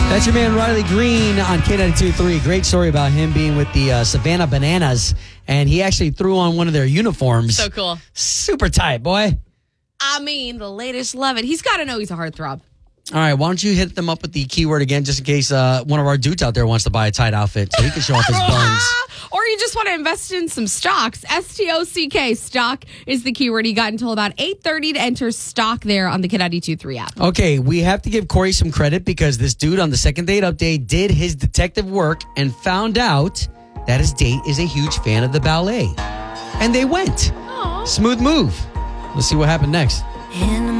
That's your man Riley Green on K92.3. Great story about him being with the Savannah Bananas, and he actually threw on one of their uniforms. So cool. Super tight, boy. I mean, the latest love it. He's got to know he's a heartthrob. All right, why don't you hit them up with the keyword again, just in case one of our dudes out there wants to buy a tight outfit so he can show off his buns. Or you just want to invest in some stocks. STOCK, stock is the keyword. You got until about 8:30 to enter stock there on the K92.3 app. Okay, we have to give Corey some credit because this dude on the second date update did his detective work and found out that his date is a huge fan of the ballet. And they went. Aww. Smooth move. Let's see what happened next.